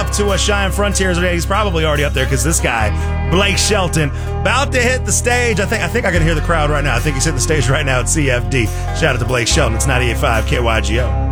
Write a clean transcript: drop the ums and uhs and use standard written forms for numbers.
up to Cheyenne Frontiers today. He's probably already up there because this guy, Blake Shelton, about to hit the stage. I think I can hear the crowd right now. I think he's hitting the stage right now at CFD. Shout out to Blake Shelton. It's 98.5 KYGO.